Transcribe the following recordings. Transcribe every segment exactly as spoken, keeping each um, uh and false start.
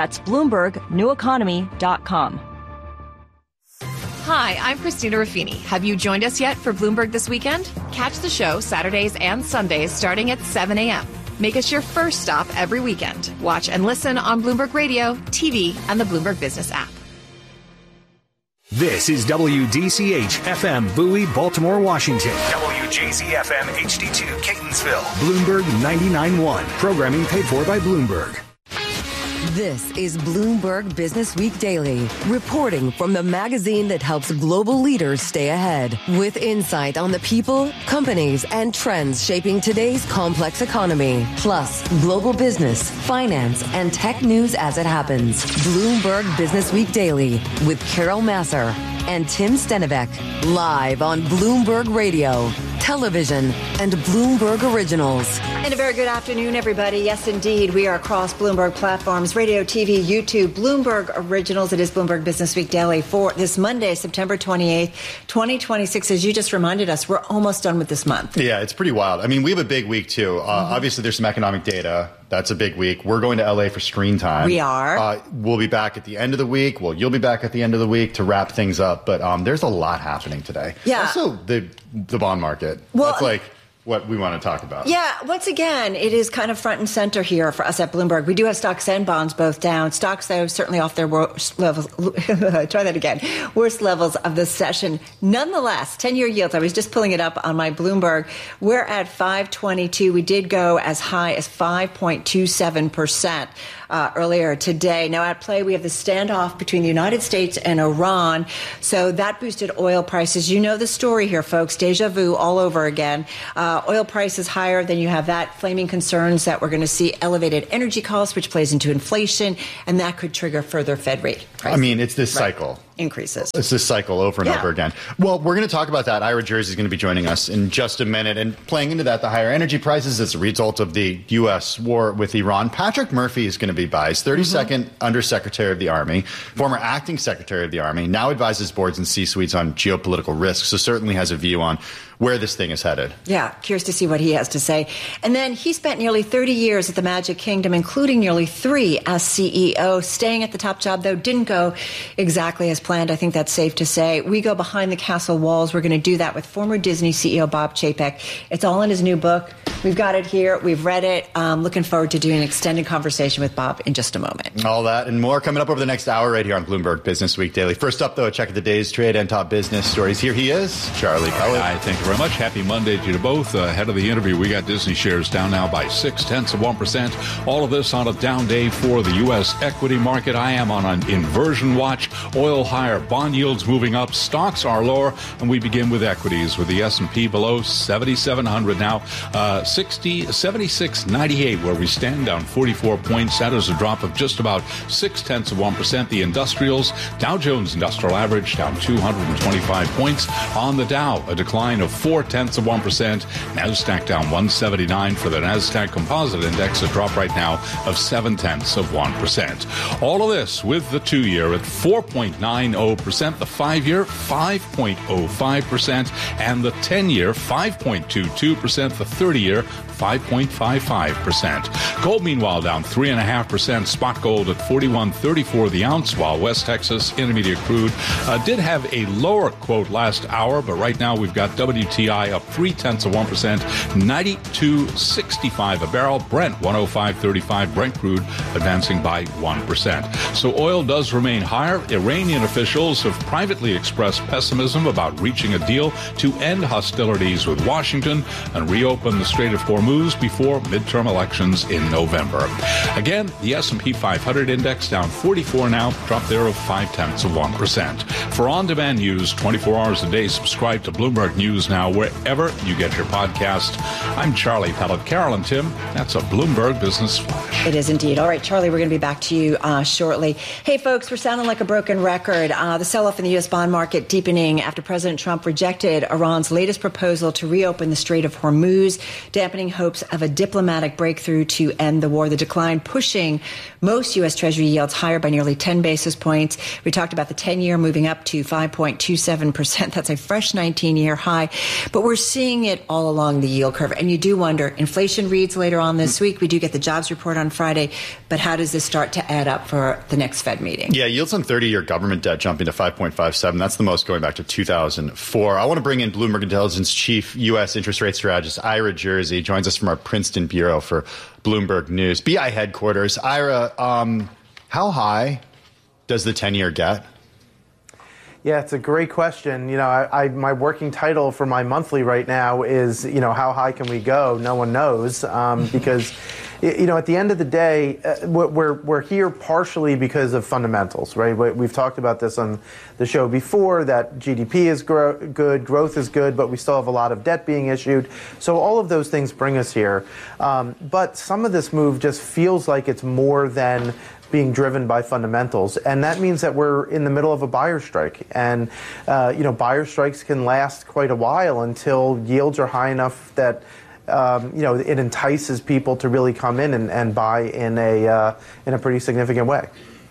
That's Bloomberg New Economy dot com. Hi, I'm Christina Ruffini. Have you joined us yet for Bloomberg This Weekend? Catch the show Saturdays and Sundays starting at seven a.m. Make us your first stop every weekend. Watch and listen on Bloomberg Radio, T V, and the Bloomberg Business app. This is W D C H F M Bowie, Baltimore, Washington. W J Z F M H D two Catonsville. Bloomberg ninety-nine point one. Programming paid for by Bloomberg. This is Bloomberg Business Week Daily, reporting from the magazine that helps global leaders stay ahead, with insight on the people, companies, and trends shaping today's complex economy, plus global business, finance, and tech news as it happens. Bloomberg Business Week Daily with Carol Masser and Tim Stenivek, live on Bloomberg Radio, television, and Bloomberg Originals. And a very good afternoon, everybody. Yes, indeed, we are across Bloomberg platforms, radio, T V, YouTube, Bloomberg Originals. It is Bloomberg Business Week Daily for this Monday, September twenty-eighth, twenty twenty-six. As you just reminded us, we're almost done with this month. Yeah, it's pretty wild. I mean, we have a big week, too. Uh, mm-hmm. Obviously, there's some economic data. That's a big week. We're going to L A for screen time. We are. Uh, we'll be back at the end of the week. Well, you'll be back at the end of the week to wrap things up. But um, there's a lot happening today. Yeah. Also, the the bond market. Well, That's like what we want to talk about. Yeah, once again, it is kind of front and center here for us at Bloomberg. We do have stocks and bonds both down. Stocks, though, certainly off their worst levels. Try that again. Worst levels of the session. Nonetheless, ten-year yields, I was just pulling it up on my Bloomberg. We're at five twenty-two. We did go as high as five point two seven percent. Uh, earlier today. Now at play, we have the standoff between the United States and Iran. So that boosted oil prices. You know the story here, folks. Deja vu all over again. Uh, oil prices higher, then you have that flaming concerns that we're going to see elevated energy costs, which plays into inflation, and that could trigger further Fed rate prices. I mean, it's this right. cycle. Increases. It's this cycle over and yeah. over again. Well, we're going to talk about that. Ira Jersey is going to be joining us in just a minute. And playing into that, the higher energy prices as a result of the U S war with Iran. Patrick Murphy is going to be by. He's thirty-second mm-hmm. Undersecretary of the Army, former acting Secretary of the Army, now advises boards and C-suites on geopolitical risks, so certainly has a view on where this thing is headed. Yeah, curious to see what he has to say. And then he spent nearly thirty years at the Magic Kingdom, including nearly three as C E O. Staying at the top job, though, didn't go exactly as planned. I think that's safe to say. We go behind the castle walls. We're going to do that with former Disney C E O Bob Chapek. It's all in his new book. We've got it here. We've read it. Um, looking forward to doing an extended conversation with Bob in just a moment. All that and more coming up over the next hour right here on Bloomberg Business Week Daily. First up, though, a check of the day's trade and top business stories. Here he is, Charlie Pellet. Hi, thank you very much. Happy Monday to you both. Uh, ahead of the interview, we got Disney shares down now by six tenths of one percent. All of this on a down day for the U S equity market. I am on an inversion watch. Oil higher, bond yields moving up, stocks are lower, and we begin with equities with the S and P below seventy-seven hundred now, uh, sixty, seventy-six ninety-eight where we stand, down forty-four points. That is a drop of just about six tenths of one percent. The industrials, Dow Jones Industrial Average down two hundred twenty-five points. On the Dow, a decline of four tenths of one percent. NASDAQ down one seventy-nine for the NASDAQ Composite Index, a drop right now of seven tenths of one percent. All of this with the two-year at four point nine zero percent, the five-year five point zero five percent, and the ten-year five point two two percent, the thirty-year five point five five percent. Gold, meanwhile, down three point five percent. Spot gold at forty-one thirty-four the ounce, while West Texas Intermediate crude uh, did have a lower quote last hour, but right now we've got W T I up three tenths of one percent, ninety-two sixty-five a barrel. Brent one oh five thirty-five. Brent crude advancing by one percent. So oil does remain higher. Iranian officials have privately expressed pessimism about reaching a deal to end hostilities with Washington and reopen the Strait of Hormuz before midterm elections in November. Again, the S and P five hundred index down forty-four now, drop there of five tenths of one percent. For on-demand news twenty-four hours a day, subscribe to Bloomberg News Now wherever you get your podcast. I'm Charlie Pellet. Carol and Tim, that's a Bloomberg Business Flash. It is indeed. All right, Charlie, we're going to be back to you uh, shortly. Hey, folks, we're sounding like a broken record. Uh, the sell-off in the U S bond market deepening after President Trump rejected Iran's latest proposal to reopen the Strait of Hormuz, dampening hopes of a diplomatic breakthrough to end the war. The decline pushing most U S. Treasury yields higher by nearly ten basis points. We talked about the ten-year moving up to five point two seven percent. That's a fresh nineteen-year high. But we're seeing it all along the yield curve. And you do wonder, inflation reads later on this week. We do get the jobs report on Friday. But how does this start to add up for the next Fed meeting? Yeah, yields on thirty-year government debt jumping to five point five seven. That's the most going back to two thousand four. I want to bring in Bloomberg Intelligence Chief U S interest rate strategist Ira Jersey. Joins us from our Princeton bureau for Bloomberg News. B I headquarters. Ira, um, how high does the ten-year get? Yeah, it's a great question. You know, I, I my working title for my monthly right now is, you know, how high can we go? No one knows, um, because, you know, at the end of the day, uh, we're we're here partially because of fundamentals, right? We've talked about this on the show before, that G D P is gro- good, growth is good, but we still have a lot of debt being issued. So all of those things bring us here. Um, but some of this move just feels like it's more than being driven by fundamentals. And that means that we're in the middle of a buyer strike. And, uh, you know, buyer strikes can last quite a while until yields are high enough that, um, you know, it entices people to really come in and, and buy in a uh, in a pretty significant way.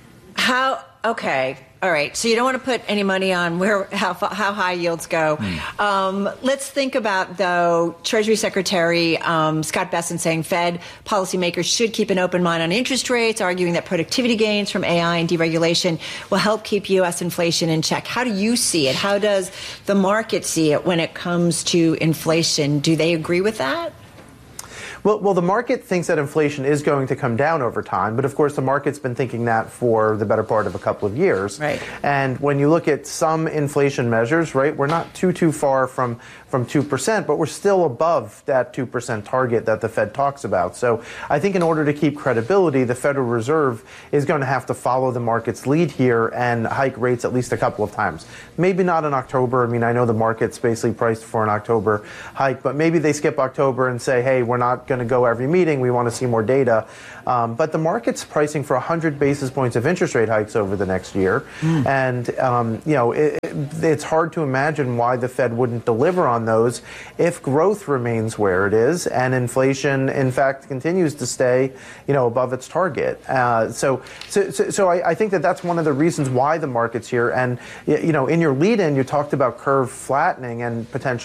How, okay. All right. So you don't want to put any money on where how how high yields go. Mm. Um, let's think about, though, Treasury Secretary um, Scott Bessent saying Fed policymakers should keep an open mind on interest rates, arguing that productivity gains from A I and deregulation will help keep U S inflation in check. How do you see it? How does the market see it when it comes to inflation? Do they agree with that? Well, well, the market thinks that inflation is going to come down over time, but of course the market's been thinking that for the better part of a couple of years. Right. And when you look at some inflation measures, right, we're not too, too far from, from two percent, but we're still above that two percent target that the Fed talks about. So I think in order to keep credibility, the Federal Reserve is going to have to follow the market's lead here and hike rates at least a couple of times. Maybe not in October. I mean, I know the market's basically priced for an October hike, but maybe they skip October and say, hey, we're not going to go every meeting. We want to see more data. Um, but the market's pricing for one hundred basis points of interest rate hikes over the next year. Mm. And, um, you know, it, it's hard to imagine why the Fed wouldn't deliver on those if growth remains where it is and inflation, in fact, continues to stay, you know, above its target. Uh, so so, so, so I, I think that that's one of the reasons why the market's here. And, you know, in your lead-in, you talked about curve flattening and potential